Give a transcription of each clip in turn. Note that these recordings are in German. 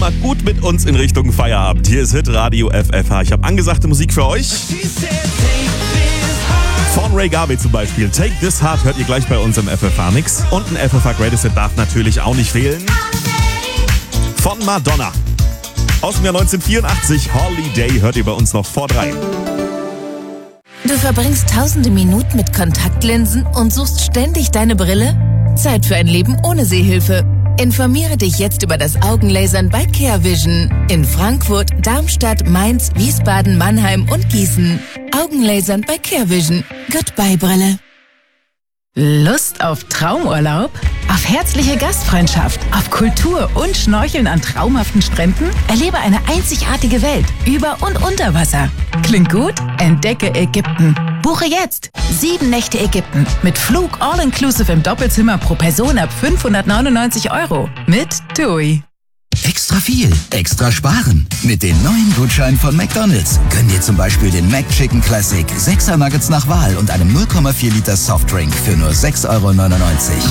Fahrt gut mit uns in Richtung Feierabend. Hier ist Hitradio FFH. Ich habe angesagte Musik für euch. Von Ray Garvey zum Beispiel. Take This Heart hört ihr gleich bei uns im FFH-Mix. Und ein FFH Greatest Hit darf natürlich auch nicht fehlen. Von Madonna. Aus dem Jahr 1984, Holiday, hört ihr bei uns noch vor 3. Du verbringst tausende Minuten mit Kontaktlinsen und suchst ständig deine Brille? Zeit für ein Leben ohne Sehhilfe. Informiere dich jetzt über das Augenlasern bei CareVision. In Frankfurt, Darmstadt, Mainz, Wiesbaden, Mannheim und Gießen. Augenlasern bei CareVision. Goodbye, Brille. Lust auf Traumurlaub? Auf herzliche Gastfreundschaft? Auf Kultur und Schnorcheln an traumhaften Stränden? Erlebe eine einzigartige Welt über und unter Wasser. Klingt gut? Entdecke Ägypten. Buche jetzt 7 Nächte Ägypten mit Flug all-inclusive im Doppelzimmer pro Person ab 599 € mit TUI. Extra viel, extra sparen. Mit den neuen Gutscheinen von McDonald's können ihr zum Beispiel den McChicken Classic 6er Nuggets nach Wahl und einem 0,4 Liter Softdrink für nur 6,99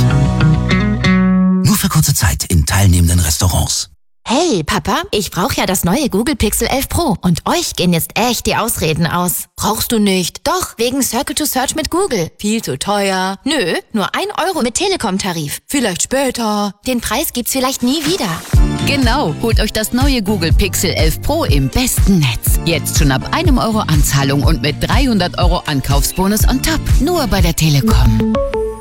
€. Nur für kurze Zeit in teilnehmenden Restaurants. Hey, Papa, ich brauche ja das neue Google Pixel 11 Pro und euch gehen jetzt echt die Ausreden aus. Brauchst du nicht? Doch, wegen Circle to Search mit Google. Viel zu teuer. Nö, nur 1 € mit Telekom-Tarif. Vielleicht später. Den Preis gibt's vielleicht nie wieder. Genau, holt euch das neue Google Pixel 11 Pro im besten Netz. Jetzt schon ab 1 € Anzahlung und mit 300 € Ankaufsbonus on top. Nur bei der Telekom.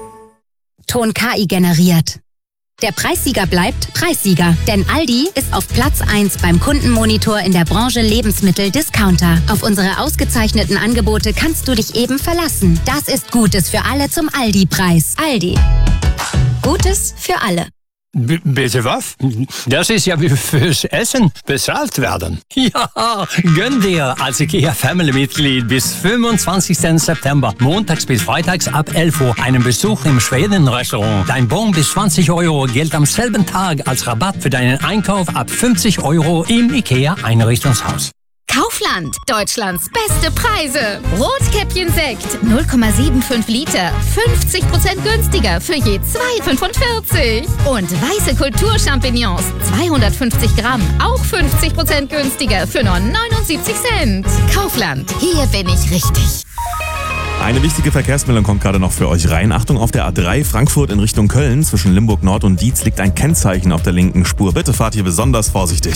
Ton KI generiert. Der Preissieger bleibt Preissieger, denn Aldi ist auf Platz 1 beim Kundenmonitor in der Branche Lebensmittel-Discounter. Auf unsere ausgezeichneten Angebote kannst du dich eben verlassen. Das ist Gutes für alle zum Aldi-Preis. Aldi. Gutes für alle. Bitte was? Das ist ja wie fürs Essen bezahlt werden. Ja, gönn dir als IKEA-Family-Mitglied bis 25. September, montags bis freitags ab 11 Uhr, einen Besuch im Schweden-Restaurant. Dein Bon bis 20 € gilt am selben Tag als Rabatt für deinen Einkauf ab 50 € im IKEA-Einrichtungshaus. Kaufland, Deutschlands beste Preise. Rotkäppchen Sekt, 0,75 Liter, 50% günstiger für je 2,45. Und weiße Kulturchampignons, 250 Gramm, auch 50% günstiger für nur 79 Cent. Kaufland, hier bin ich richtig. Eine wichtige Verkehrsmeldung kommt gerade noch für euch rein. Achtung, auf der A3 Frankfurt in Richtung Köln zwischen Limburg Nord und Dietz liegt ein Kennzeichen auf der linken Spur. Bitte fahrt hier besonders vorsichtig.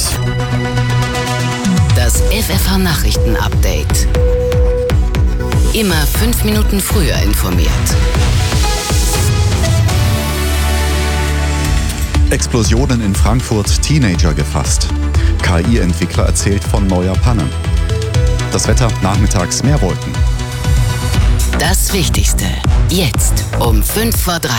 Das FFH-Nachrichten-Update. Immer 5 Minuten früher informiert. Explosionen in Frankfurt, Teenager gefasst. KI-Entwickler erzählt von neuer Panne. Das Wetter, nachmittags mehr Wolken. Das Wichtigste, jetzt um 5 vor 3.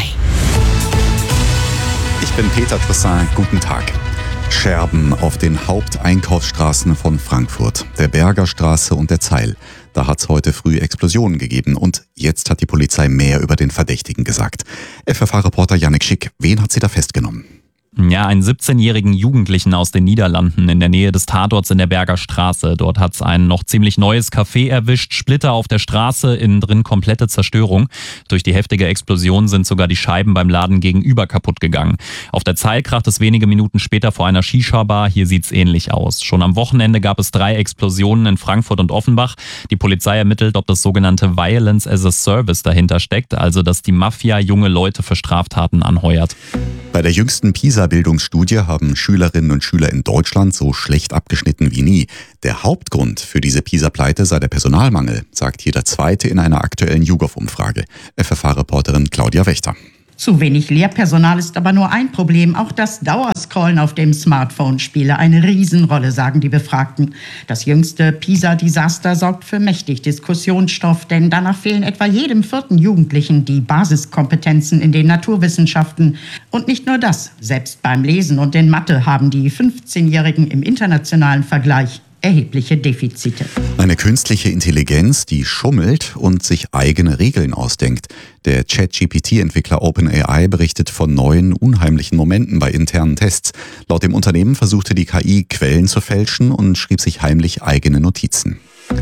Ich bin Peter Trissin, guten Tag. Scherben auf den Haupteinkaufsstraßen von Frankfurt, der Bergerstraße und der Zeil. Da hat es heute früh Explosionen gegeben und jetzt hat die Polizei mehr über den Verdächtigen gesagt. FFH-Reporter Yannick Schick, wen hat sie da festgenommen? Ja, einen 17-jährigen Jugendlichen aus den Niederlanden in der Nähe des Tatorts in der Bergerstraße. Dort hat's ein noch ziemlich neues Café erwischt. Splitter auf der Straße, innen drin komplette Zerstörung. Durch die heftige Explosion sind sogar die Scheiben beim Laden gegenüber kaputt gegangen. Auf der Zeil kracht es wenige Minuten später vor einer Shisha-Bar. Hier sieht's ähnlich aus. Schon am Wochenende gab es 3 Explosionen in Frankfurt und Offenbach. Die Polizei ermittelt, ob das sogenannte Violence as a Service dahinter steckt, also dass die Mafia junge Leute für Straftaten anheuert. Bei der jüngsten PISA-Bildungsstudie haben Schülerinnen und Schüler in Deutschland so schlecht abgeschnitten wie nie. Der Hauptgrund für diese PISA-Pleite sei der Personalmangel, sagt jeder Zweite in einer aktuellen YouGov-Umfrage. FFH-Reporterin Claudia Wächter. Zu wenig Lehrpersonal ist aber nur ein Problem. Auch das Dauerscrollen auf dem Smartphone spiele eine Riesenrolle, sagen die Befragten. Das jüngste PISA-Desaster sorgt für mächtig Diskussionsstoff, denn danach fehlen etwa jedem 4. Jugendlichen die Basiskompetenzen in den Naturwissenschaften. Und nicht nur das, selbst beim Lesen und in Mathe haben die 15-Jährigen im internationalen Vergleich erhebliche Defizite. Eine künstliche Intelligenz, die schummelt und sich eigene Regeln ausdenkt. Der ChatGPT-Entwickler OpenAI berichtet von neuen, unheimlichen Momenten bei internen Tests. Laut dem Unternehmen versuchte die KI, Quellen zu fälschen und schrieb sich heimlich eigene Notizen.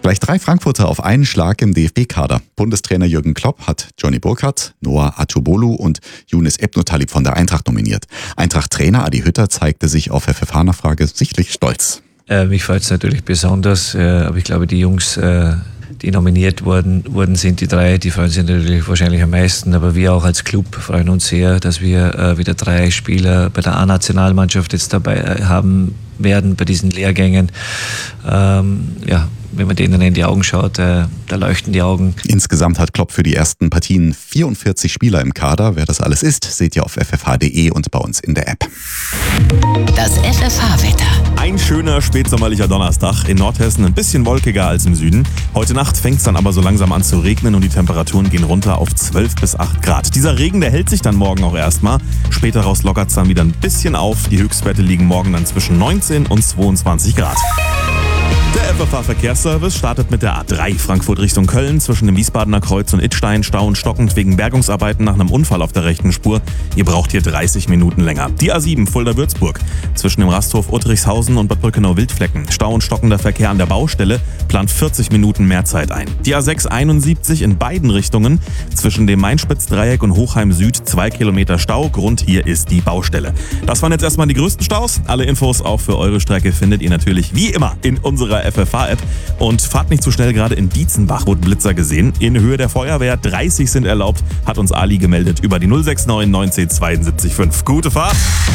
Gleich 3 Frankfurter auf einen Schlag im DFB-Kader. Bundestrainer Jürgen Klopp hat Johnny Burkhardt, Noah Atubolu und Younes Ebnotalib von der Eintracht nominiert. Eintracht-Trainer Adi Hütter zeigte sich auf FFH-Nachfrage sichtlich stolz. Mich freut es natürlich besonders, aber ich glaube, die Jungs, die nominiert worden sind, die 3, die freuen sich natürlich wahrscheinlich am meisten, aber wir auch als Club freuen uns sehr, dass wir wieder 3 Spieler bei der A-Nationalmannschaft jetzt dabei haben werden bei diesen Lehrgängen. Wenn man denen in die Augen schaut, da leuchten die Augen. Insgesamt hat Klopp für die ersten Partien 44 Spieler im Kader. Wer das alles ist, seht ihr auf ffh.de und bei uns in der App. Das FFH-Wetter. Ein schöner spätsommerlicher Donnerstag. In Nordhessen ein bisschen wolkiger als im Süden. Heute Nacht fängt es dann aber so langsam an zu regnen und die Temperaturen gehen runter auf 12 bis 8 Grad. Dieser Regen, der hält sich dann morgen auch erstmal. Später raus lockert es dann wieder ein bisschen auf. Die Höchstwerte liegen morgen dann zwischen 19 und 22 Grad. Der FFH-Verkehrsservice startet mit der A3 Frankfurt Richtung Köln. Zwischen dem Wiesbadener Kreuz und Idstein stauen stockend wegen Bergungsarbeiten nach einem Unfall auf der rechten Spur. Ihr braucht hier 30 Minuten länger. Die A7 Fulda-Würzburg. Zwischen dem Rasthof Uttrichshausen und Bad Brückenau-Wildflecken. Stau und stockender Verkehr an der Baustelle plant 40 Minuten mehr Zeit ein. Die A6 71 in beiden Richtungen. Zwischen dem Mainspitz-Dreieck und Hochheim Süd 2 Kilometer Stau. Grund hier ist die Baustelle. Das waren jetzt erstmal die größten Staus. Alle Infos auch für eure Strecke findet ihr natürlich wie immer in unserer FFH-App. Und fahrt nicht zu schnell, gerade in Dietzenbach wurden Blitzer gesehen. In Höhe der Feuerwehr 30 sind erlaubt, hat uns Ali gemeldet über die 069 19 72 5. Gute Fahrt!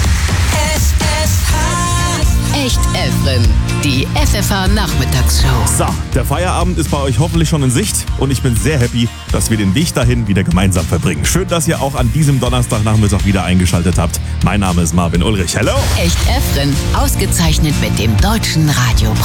Echt Evren, die FFH-Nachmittagsshow. So, der Feierabend ist bei euch hoffentlich schon in Sicht und ich bin sehr happy, dass wir den Weg dahin wieder gemeinsam verbringen. Schön, dass ihr auch an diesem Donnerstagnachmittag wieder eingeschaltet habt. Mein Name ist Marvin Ulrich. Hello! Echt Evren, ausgezeichnet mit dem Deutschen Radiopreis.